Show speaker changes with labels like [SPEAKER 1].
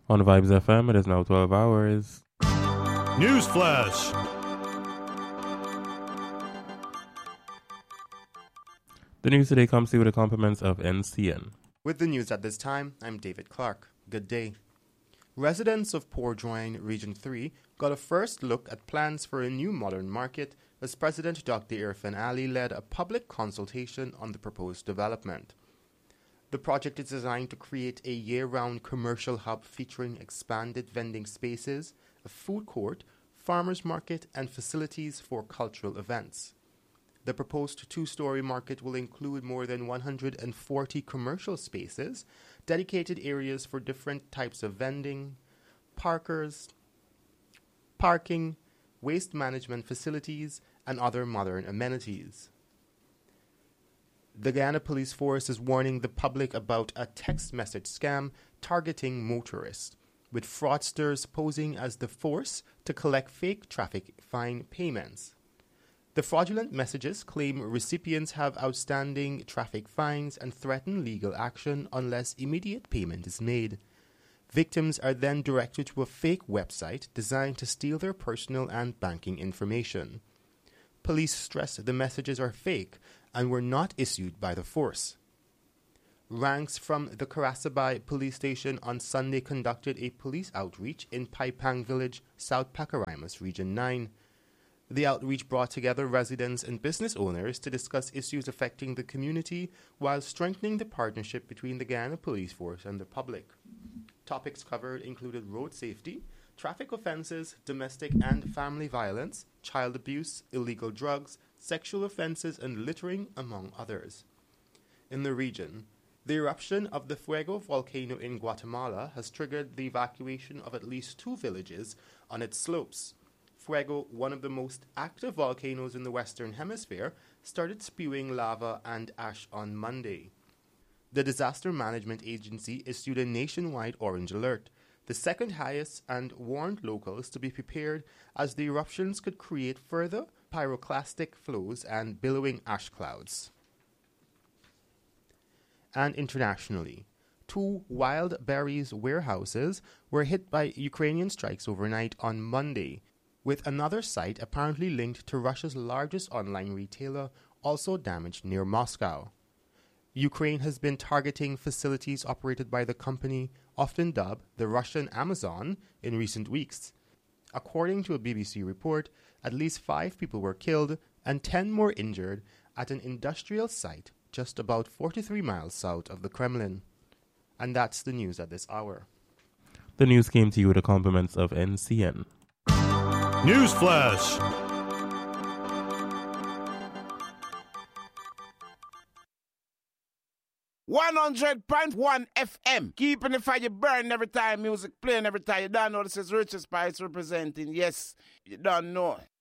[SPEAKER 1] On Vibes FM, it is now 12 hours.
[SPEAKER 2] News Flash.
[SPEAKER 1] The news today comes to you with the compliments of NCN.
[SPEAKER 3] With the news at this time, I'm David Clark. Good day. Residents of Port Join, Region 3, got a first look at plans for a new modern market as President Dr. Irfan Ali led a public consultation on the proposed development. The project is designed to create a year-round commercial hub featuring expanded vending spaces, a food court, farmers market, and facilities for cultural events. The proposed two-story market will include more than 140 commercial spaces, dedicated areas for different types of vending, parking, waste management facilities, and other modern amenities. The Guyana Police Force is warning the public about a text message scam targeting motorists, with fraudsters posing as the force to collect fake traffic fine payments. The fraudulent messages claim recipients have outstanding traffic fines and threaten legal action unless immediate payment is made. Victims are then directed to a fake website designed to steal their personal and banking information. Police stress the messages are fake and were not issued by the force. Ranks from the Karasabai police station on Sunday conducted a police outreach in Paipang Village, South Pacaramas, Region 9. The outreach brought together residents and business owners to discuss issues affecting the community while strengthening the partnership between the Guyana Police Force and the public. Topics covered included road safety, traffic offenses, domestic and family violence, child abuse, illegal drugs, sexual offenses, and littering, among others. In the region, the eruption of the Fuego volcano in Guatemala has triggered the evacuation of at least 2 villages on its slopes. Fuego, one of the most active volcanoes in the Western Hemisphere, started spewing lava and ash on Monday. The Disaster Management Agency issued a nationwide orange alert, the second highest, and warned locals to be prepared as the eruptions could create further pyroclastic flows and billowing ash clouds. And internationally, 2 Wild Berries warehouses were hit by Ukrainian strikes overnight on Monday, with another site apparently linked to Russia's largest online retailer also damaged near Moscow. Ukraine has been targeting facilities operated by the company, often dubbed the Russian Amazon, in recent weeks. According to a BBC report, at least 5 people were killed and 10 more injured at an industrial site just about 43 miles south of the Kremlin. And that's the news at this hour.
[SPEAKER 1] The news came to you with the compliments of NCN.
[SPEAKER 2] News Flash.
[SPEAKER 4] .1 FM. Keeping the fire burning every time music playing, every time. You don't know this is Richard Spice representing. Yes, you don't know.